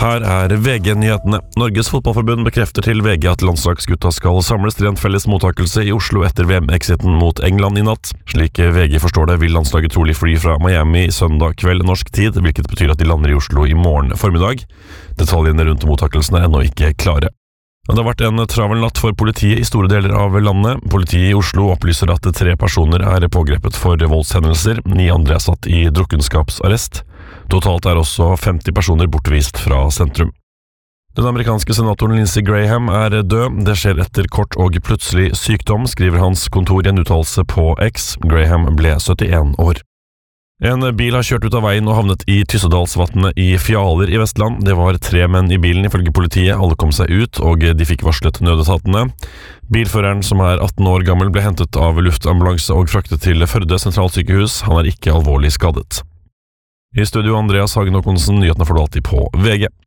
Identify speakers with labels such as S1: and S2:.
S1: Her VG-nyhetene. Norges fotballforbund bekrefter til VG at landslagsgutta skal samles til en felles mottakelse i Oslo etter VM-exiten mot England i natt. Slik VG forstår det, vil landslaget trolig fly fra Miami søndag kveld norsk tid, hvilket betyr at de lander i Oslo i morgen formiddag. Detaljene rundt mottakelsen ennå ikke klare. Det har vært en travel natt for politiet i store deler av landet. Politiet i Oslo opplyser at 3 personer pågrepet for voldshendelser, 9 andre satt i drukkenskapsarrest. Totalt også 50 personer bortvist fra sentrum. Den amerikanske senatoren Lindsey Graham død. Det skjer etter kort og plutselig sykdom, skriver hans kontor i en uttalelse på X. Graham ble 71 år. En bil har kjørt ut av veien og havnet i Tyssedalsvatnet i Fjaler i Vestland. Det var 3 menn i bilen ifølge politiet. Alle kom seg ut, og de fikk varslet nødetatene. Bilføreren, som 18 år gammel, ble hentet av luftambulanse og fraktet til Førde sentralsykehus. Han ikke alvorlig skadet. I studio Andreas Hagen Håkonsen, nyhetene får du alltid på VG.